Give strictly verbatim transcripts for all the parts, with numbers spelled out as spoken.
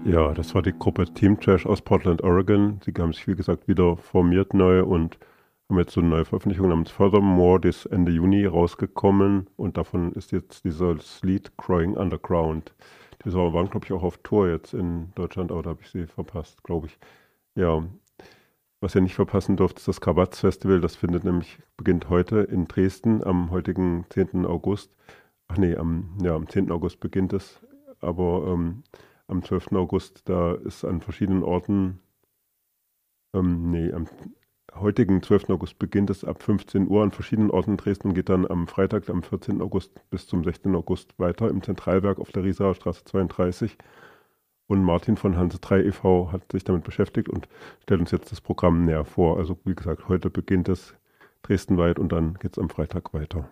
Ja, das war die Gruppe Team Trash aus Portland, Oregon. Sie haben sich, wie gesagt, wieder formiert neu und haben jetzt so eine neue Veröffentlichung namens Furthermore, die ist Ende Juni rausgekommen und davon ist jetzt dieses Lied Crying Underground. Die waren, glaube ich, auch auf Tour jetzt in Deutschland, aber da habe ich sie verpasst, glaube ich. Ja, was ihr nicht verpassen dürft, ist das Krabatz Festival. Das findet nämlich, beginnt heute in Dresden am heutigen zehnten August. Ach nee, am, ja, am zehnten August beginnt es, aber ähm, am zwölften August, da ist an verschiedenen Orten, ähm, nee, am heutigen zwölften August beginnt es ab fünfzehn Uhr an verschiedenen Orten in Dresden und geht dann am Freitag, am vierzehnten August bis zum sechzehnten August weiter im Zentralwerk auf der Rieserer Straße zweiunddreißig. Und Martin von Hanse drei e V hat sich damit beschäftigt und stellt uns jetzt das Programm näher vor. Also wie gesagt, heute beginnt es dresdenweit und dann geht es am Freitag weiter.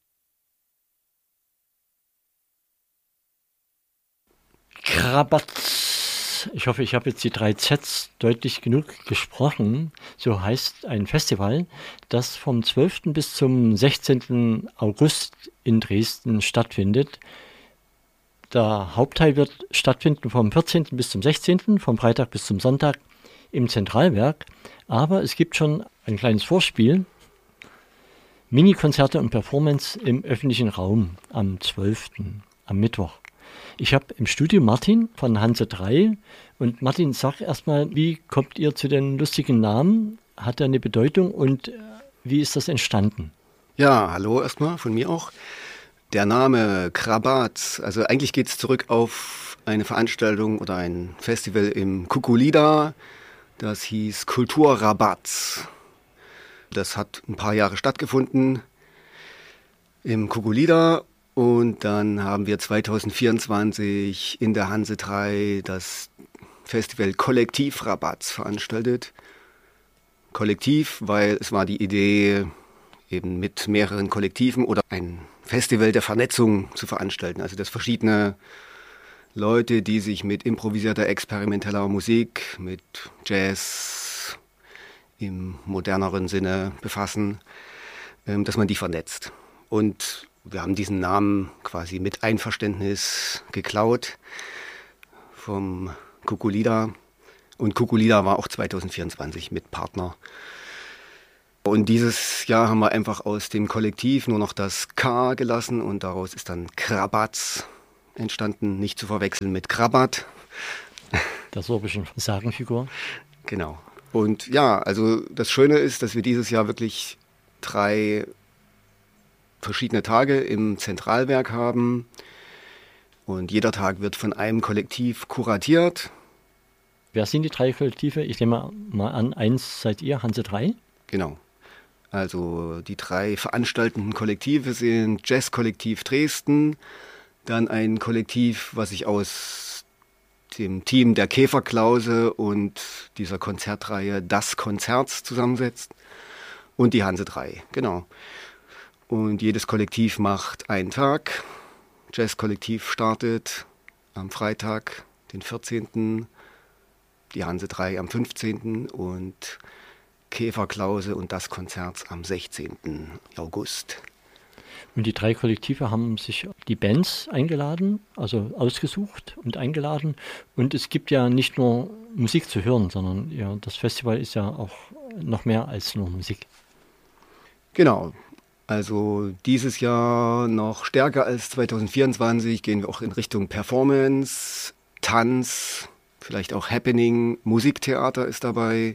Krabatz. Ich hoffe, ich habe jetzt die drei Zs deutlich genug gesprochen. So heißt ein Festival, das vom zwölften bis zum sechzehnten August in Dresden stattfindet. Der Hauptteil wird stattfinden vom vierzehnten bis zum sechzehnten, vom Freitag bis zum Sonntag im Zentralwerk. Aber es gibt schon ein kleines Vorspiel. Mini-Konzerte und Performance im öffentlichen Raum am zwölften, am Mittwoch. Ich habe im Studio Martin von Hanse drei. Und Martin, sag erstmal, wie kommt ihr zu den lustigen Namen? Hat er eine Bedeutung und wie ist das entstanden? Ja, hallo erstmal von mir auch. Der Name Krabatz, also eigentlich geht es zurück auf eine Veranstaltung oder ein Festival im Kukulida. Das hieß Kulturrabatz. Das hat ein paar Jahre stattgefunden im Kukulida. Und dann haben wir zwanzig vierundzwanzig in der Hanse drei das Festival Kollektivrabatz veranstaltet. Kollektiv, weil es war die Idee, eben mit mehreren Kollektiven oder ein Festival der Vernetzung zu veranstalten. Also dass verschiedene Leute, die sich mit improvisierter, experimenteller Musik, mit Jazz im moderneren Sinne befassen, dass man die vernetzt. Und wir haben diesen Namen quasi mit Einverständnis geklaut vom Kukulida. Und Kukulida war auch zwanzig vierundzwanzig mit Partner. Und dieses Jahr haben wir einfach aus dem Kollektiv nur noch das K gelassen und daraus ist dann Krabatz entstanden, nicht zu verwechseln mit Krabat. Der sorbischen Sagenfigur. Genau. Und ja, also das Schöne ist, dass wir dieses Jahr wirklich drei verschiedene Tage im Zentralwerk haben und jeder Tag wird von einem Kollektiv kuratiert. Wer sind die drei Kollektive? Ich nehme mal an, eins seid ihr, Hanse drei? Genau. Also die drei veranstaltenden Kollektive sind Jazz-Kollektiv Dresden, dann ein Kollektiv, was sich aus dem Team der Käferklause und dieser Konzertreihe Das Konzerts zusammensetzt und die Hanse drei, genau. Und jedes Kollektiv macht einen Tag. Jazz-Kollektiv startet am Freitag, den vierzehnten, die Hanse drei am fünfzehnten und Käferklause und das Konzert am sechzehnten August. Und die drei Kollektive haben sich die Bands eingeladen, also ausgesucht und eingeladen. Und es gibt ja nicht nur Musik zu hören, sondern ja, das Festival ist ja auch noch mehr als nur Musik. Genau. Also dieses Jahr noch stärker als zwanzig vierundzwanzig gehen wir auch in Richtung Performance, Tanz, vielleicht auch Happening, Musiktheater ist dabei.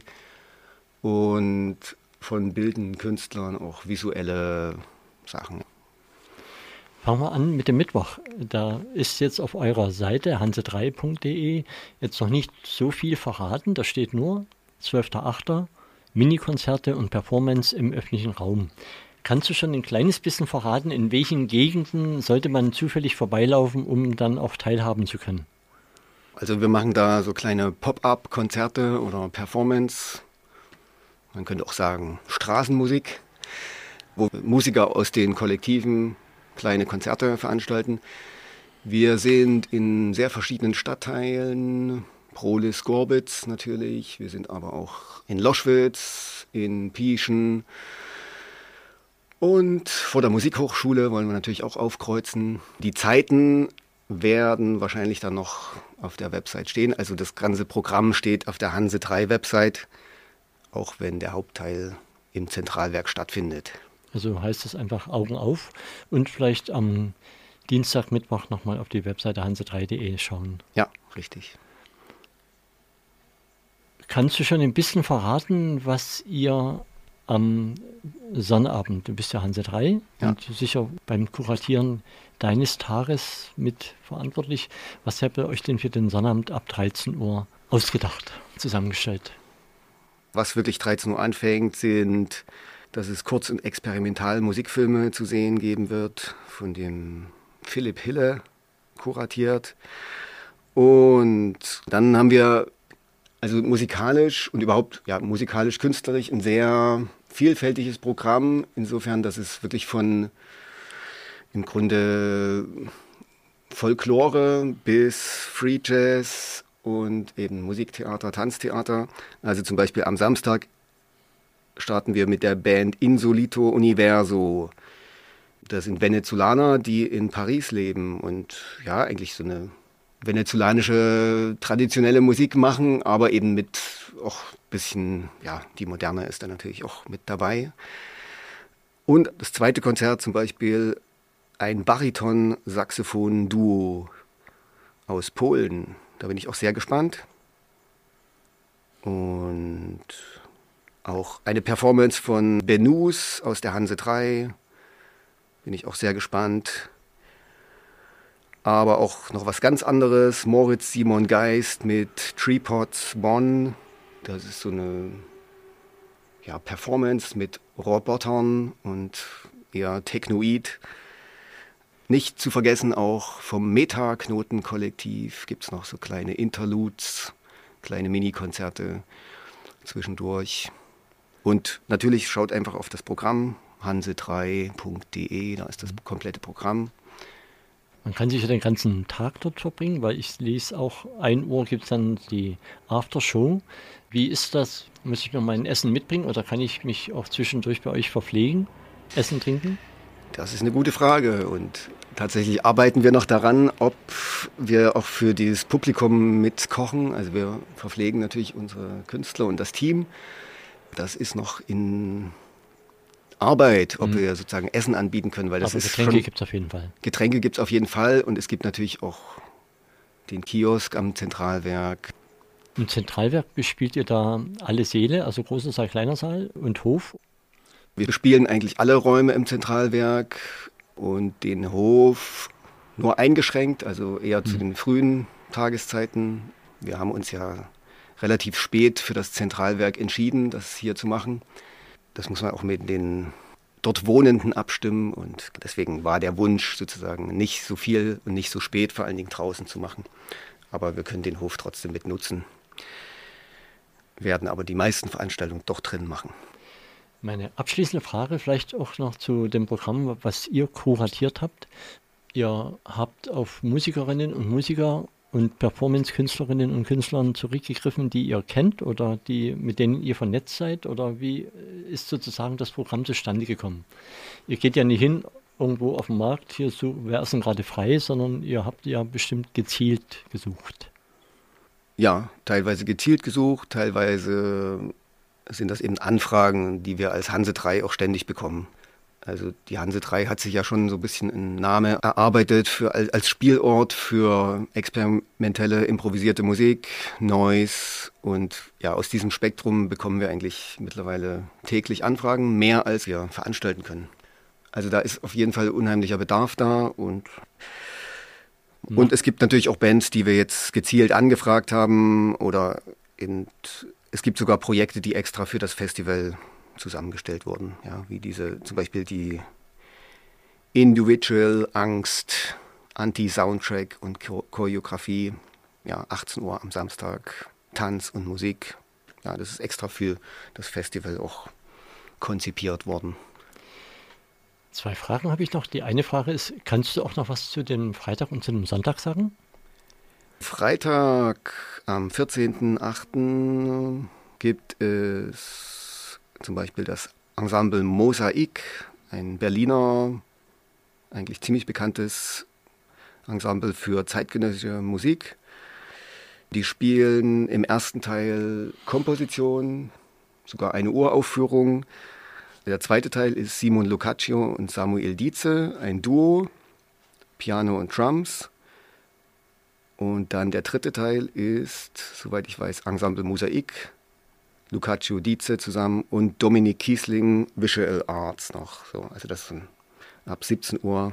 Und von bildenden Künstlern auch visuelle Sachen. Fangen wir an mit dem Mittwoch. Da ist jetzt auf eurer Seite hanse drei punkt de jetzt noch nicht so viel verraten. Da steht nur zwölfter achter Mini-Konzerte und Performance im öffentlichen Raum. Kannst du schon ein kleines bisschen verraten, in welchen Gegenden sollte man zufällig vorbeilaufen, um dann auch teilhaben zu können? Also wir machen da so kleine Pop-up-Konzerte oder Performance. Man könnte auch sagen Straßenmusik, wo Musiker aus den Kollektiven kleine Konzerte veranstalten. Wir sind in sehr verschiedenen Stadtteilen, Prohlis, Gorbitz natürlich. Wir sind aber auch in Loschwitz, in Pieschen. Und vor der Musikhochschule wollen wir natürlich auch aufkreuzen. Die Zeiten werden wahrscheinlich dann noch auf der Website stehen. Also das ganze Programm steht auf der Hanse drei Website, auch wenn der Hauptteil im Zentralwerk stattfindet. Also heißt es einfach Augen auf und vielleicht am Dienstag, Mittwoch nochmal auf die Webseite hanse drei punkt de schauen. Ja, richtig. Kannst du schon ein bisschen verraten, was ihr am Sonnabend, du bist ja Hanse drei Ja. und sicher beim Kuratieren deines Tages mit verantwortlich, was habt ihr euch denn für den Sonnabend ab dreizehn Uhr ausgedacht, zusammengestellt? Was wirklich dreizehn Uhr anfängt, sind, dass es Kurz- und Experimental-Musikfilme zu sehen geben wird, von dem Philipp Hille kuratiert. Und dann haben wir also musikalisch und überhaupt ja, musikalisch-künstlerisch ein sehr vielfältiges Programm, insofern, dass es wirklich von im Grunde Folklore bis Free Jazz und eben Musiktheater, Tanztheater. Also zum Beispiel am Samstag starten wir mit der Band Insolito Universo. Das sind Venezolaner, die in Paris leben und ja, eigentlich so eine venezolanische traditionelle Musik machen, aber eben mit auch ein bisschen, ja, die Moderne ist da natürlich auch mit dabei. Und das zweite Konzert zum Beispiel ein Bariton-Saxophon-Duo aus Polen. Da bin ich auch sehr gespannt. Und auch eine Performance von Benus aus der Hanse drei. Bin ich auch sehr gespannt. Aber auch noch was ganz anderes. Moritz Simon Geist mit Treepots Bonn. Das ist so eine ja, Performance mit Robotern und eher Technoid. Nicht zu vergessen auch vom Meta-Knoten-Kollektiv gibt es noch so kleine Interludes, kleine Mini-Konzerte zwischendurch. Und natürlich schaut einfach auf das Programm hanse drei punkt de, da ist das komplette Programm. Man kann sich ja den ganzen Tag dort verbringen, weil ich lese auch, ein Uhr gibt es dann die Aftershow. Wie ist das? Muss ich mir mein Essen mitbringen oder kann ich mich auch zwischendurch bei euch verpflegen? Essen, trinken? Das ist eine gute Frage und tatsächlich arbeiten wir noch daran, ob wir auch für dieses Publikum mitkochen. Also wir verpflegen natürlich unsere Künstler und das Team. Das ist noch in Arbeit, ob mhm. wir sozusagen Essen anbieten können. Weil das Aber ist Getränke gibt es auf jeden Fall. Getränke gibt es auf jeden Fall und es gibt natürlich auch den Kiosk am Zentralwerk. Im Zentralwerk bespielt ihr da alle Säle, also großer Saal, kleiner Saal und Hof? Wir spielen eigentlich alle Räume im Zentralwerk und den Hof nur eingeschränkt, also eher zu mhm. den frühen Tageszeiten. Wir haben uns ja relativ spät für das Zentralwerk entschieden, das hier zu machen. Das muss man auch mit den dort Wohnenden abstimmen und deswegen war der Wunsch sozusagen nicht so viel und nicht so spät, vor allen Dingen draußen zu machen. Aber wir können den Hof trotzdem mit nutzen, werden aber die meisten Veranstaltungen doch drin machen. Meine abschließende Frage vielleicht auch noch zu dem Programm, was ihr kuratiert habt. Ihr habt auf Musikerinnen und Musiker und Performance-Künstlerinnen und Künstlern zurückgegriffen, die ihr kennt oder die, mit denen ihr vernetzt seid? Oder wie ist sozusagen das Programm zustande gekommen? Ihr geht ja nicht hin irgendwo auf dem Markt, hier so, wer ist denn gerade frei, sondern ihr habt ja bestimmt gezielt gesucht. Ja, teilweise gezielt gesucht, teilweise sind das eben Anfragen, die wir als Hanse drei auch ständig bekommen. Also die Hanse drei hat sich ja schon so ein bisschen einen Namen erarbeitet für, als Spielort für experimentelle, improvisierte Musik, Noise. Und ja, aus diesem Spektrum bekommen wir eigentlich mittlerweile täglich Anfragen, mehr als wir veranstalten können. Also da ist auf jeden Fall unheimlicher Bedarf da. Und, ja. und es gibt natürlich auch Bands, die wir jetzt gezielt angefragt haben. Oder in, es gibt sogar Projekte, die extra für das Festival zusammengestellt wurden, ja, wie diese zum Beispiel die Individual Angst, Anti-Soundtrack und Choreografie, ja, achtzehn Uhr am Samstag, Tanz und Musik. Ja, das ist extra für das Festival auch konzipiert worden. Zwei Fragen habe ich noch. Die eine Frage ist, kannst du auch noch was zu dem Freitag und zu dem Sonntag sagen? Freitag am vierzehnten achten gibt es zum Beispiel das Ensemble Mosaik, ein Berliner, eigentlich ziemlich bekanntes Ensemble für zeitgenössische Musik. Die spielen im ersten Teil Komposition, sogar eine Uraufführung. Der zweite Teil ist Simon Locaccio und Samuel Dietze, ein Duo, Piano und Drums. Und dann der dritte Teil ist, soweit ich weiß, Ensemble Mosaik, Locaccio, Dietze zusammen und Dominik Kiesling, Visual Arts noch. So, also das ist ein, ab siebzehn Uhr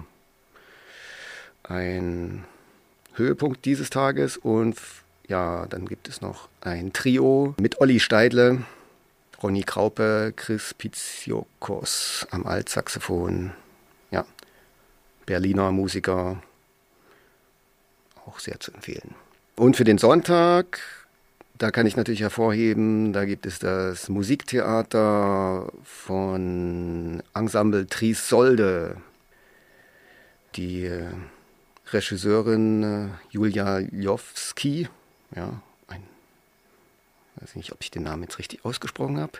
ein Höhepunkt dieses Tages. Und ja, dann gibt es noch ein Trio mit Olli Steidle, Ronny Kraupe, Chris Piziokos am Altsaxophon. Ja, Berliner Musiker, auch sehr zu empfehlen. Und für den Sonntag, da kann ich natürlich hervorheben, da gibt es das Musiktheater von Ensemble Trisolde. Die Regisseurin Julia Jowski, ja, ein Ich weiß nicht, ob ich den Namen jetzt richtig ausgesprochen habe.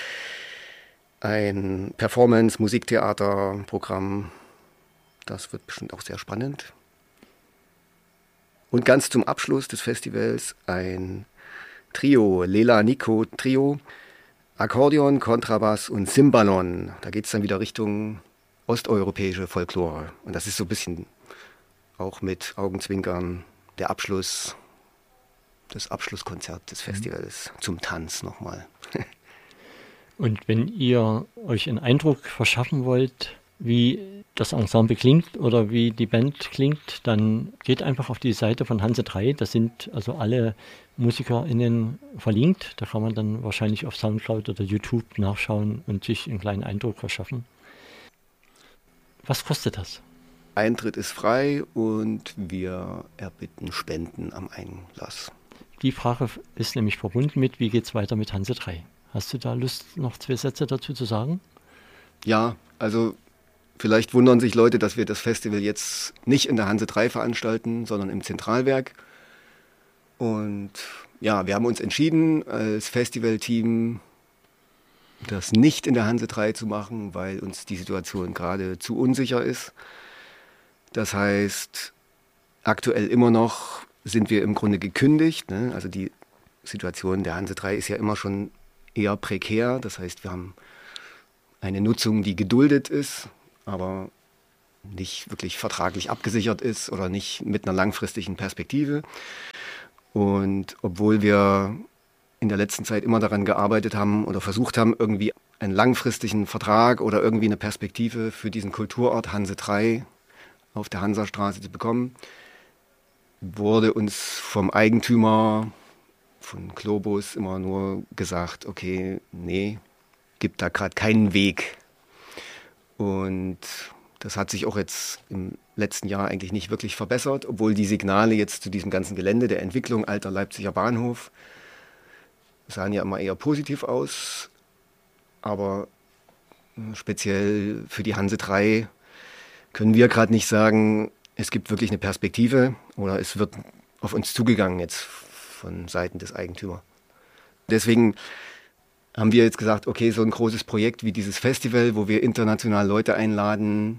Ein Performance-Musiktheater-Programm. Das wird bestimmt auch sehr spannend. Und ganz zum Abschluss des Festivals ein Trio, Lela Nico Trio, Akkordeon, Kontrabass und Cimbalom. Da geht es dann wieder Richtung osteuropäische Folklore. Und das ist so ein bisschen auch mit Augenzwinkern der Abschluss das Abschlusskonzert des Festivals zum Tanz nochmal. Und wenn ihr euch einen Eindruck verschaffen wollt, wie das Ensemble klingt oder wie die Band klingt, dann geht einfach auf die Seite von Hanse drei. Da sind also alle MusikerInnen verlinkt. Da kann man dann wahrscheinlich auf Soundcloud oder YouTube nachschauen und sich einen kleinen Eindruck verschaffen. Was kostet das? Eintritt ist frei und wir erbitten Spenden am Einlass. Die Frage ist nämlich verbunden mit, wie geht es weiter mit Hanse drei? Hast du da Lust, noch zwei Sätze dazu zu sagen? Ja, also vielleicht wundern sich Leute, dass wir das Festival jetzt nicht in der Hanse drei veranstalten, sondern im Zentralwerk. Und ja, wir haben uns entschieden, als Festivalteam das nicht in der Hanse drei zu machen, weil uns die Situation gerade zu unsicher ist. Das heißt, aktuell immer noch sind wir im Grunde gekündigt. Ne? Also die Situation der Hanse drei ist ja immer schon eher prekär. Das heißt, wir haben eine Nutzung, die geduldet ist, aber nicht wirklich vertraglich abgesichert ist oder nicht mit einer langfristigen Perspektive. Und obwohl wir in der letzten Zeit immer daran gearbeitet haben oder versucht haben, irgendwie einen langfristigen Vertrag oder irgendwie eine Perspektive für diesen Kulturort Hanse drei auf der Hansastraße zu bekommen, wurde uns vom Eigentümer von Globus immer nur gesagt, okay, nee, gibt da gerade keinen Weg. Und das hat sich auch jetzt im letzten Jahr eigentlich nicht wirklich verbessert, obwohl die Signale jetzt zu diesem ganzen Gelände der Entwicklung alter Leipziger Bahnhof sahen ja immer eher positiv aus. Aber speziell für die Hanse drei können wir gerade nicht sagen, es gibt wirklich eine Perspektive oder es wird auf uns zugegangen jetzt von Seiten des Eigentümers. Deswegen haben wir jetzt gesagt, okay, so ein großes Projekt wie dieses Festival, wo wir international Leute einladen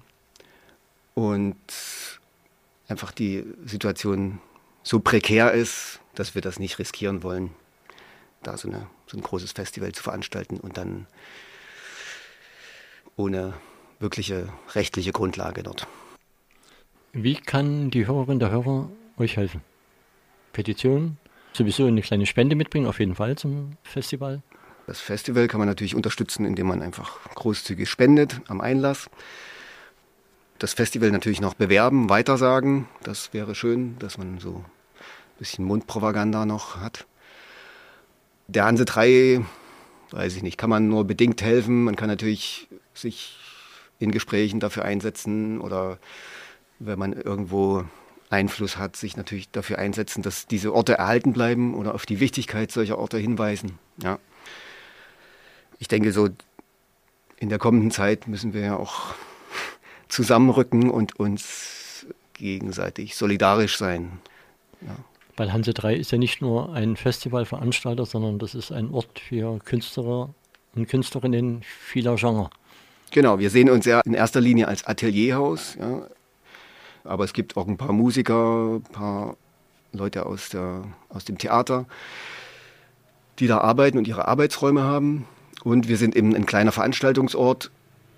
und einfach die Situation so prekär ist, dass wir das nicht riskieren wollen, da so, eine, so ein großes Festival zu veranstalten und dann ohne wirkliche rechtliche Grundlage dort. Wie kann die Hörerin der Hörer euch helfen? Petition, sowieso eine kleine Spende mitbringen, auf jeden Fall zum Festival. Das Festival kann man natürlich unterstützen, indem man einfach großzügig spendet am Einlass. Das Festival natürlich noch bewerben, weitersagen. Das wäre schön, dass man so ein bisschen Mundpropaganda noch hat. Der Hanse drei, weiß ich nicht, kann man nur bedingt helfen. Man kann natürlich sich in Gesprächen dafür einsetzen oder wenn man irgendwo Einfluss hat, sich natürlich dafür einsetzen, dass diese Orte erhalten bleiben oder auf die Wichtigkeit solcher Orte hinweisen. Ja. Ich denke, so in der kommenden Zeit müssen wir ja auch zusammenrücken und uns gegenseitig solidarisch sein. Ja. Weil Hanse drei ist ja nicht nur ein Festivalveranstalter, sondern das ist ein Ort für Künstler und Künstlerinnen vieler Genre. Genau, wir sehen uns ja in erster Linie als Atelierhaus. Ja. aber es gibt auch ein paar Musiker, ein paar Leute aus, der, aus dem Theater, die da arbeiten und ihre Arbeitsräume haben. Und wir sind eben ein kleiner Veranstaltungsort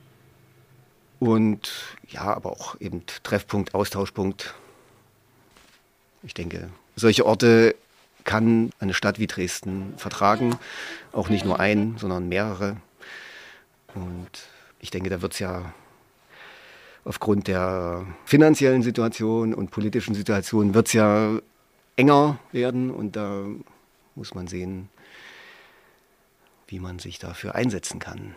und ja, aber auch eben Treffpunkt, Austauschpunkt. Ich denke, solche Orte kann eine Stadt wie Dresden vertragen. Auch nicht nur ein, sondern mehrere. Und ich denke, da wird es ja aufgrund der finanziellen Situation und politischen Situation wird es ja enger werden. Und da muss man sehen, wie man sich dafür einsetzen kann.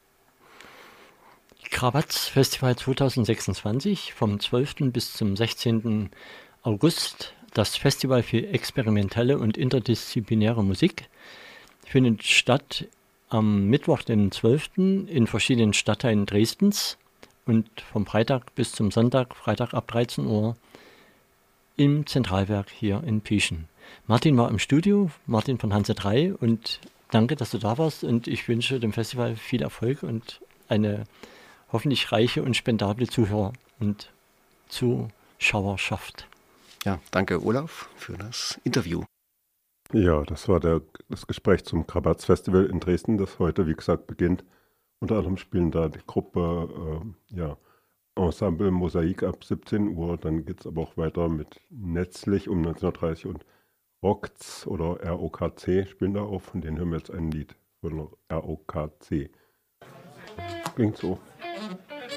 Krabatz Festival zwanzig sechsundzwanzig vom zwölften bis zum sechzehnten August. Das Festival für experimentelle und interdisziplinäre Musik findet statt am Mittwoch, den zwölften in verschiedenen Stadtteilen Dresdens und vom Freitag bis zum Sonntag, Freitag ab dreizehn Uhr im Zentralwerk hier in Pieschen. Martin war im Studio, Martin von Hanse drei, und danke, dass du da warst, und ich wünsche dem Festival viel Erfolg und eine hoffentlich reiche und spendable Zuhörer- und Zuschauerschaft. Ja, danke Olaf für das Interview. Ja, das war der, das Gespräch zum Krabatz Festival in Dresden, das heute, wie gesagt, beginnt. Unter anderem spielen da die Gruppe äh, ja, Ensemble Mosaik ab siebzehn Uhr. Dann geht es aber auch weiter mit Netzlich um neunzehn Uhr dreißig und Rokz oder R O K C spielen da auf. Von denen hören wir jetzt ein Lied von R O K C. Klingt so.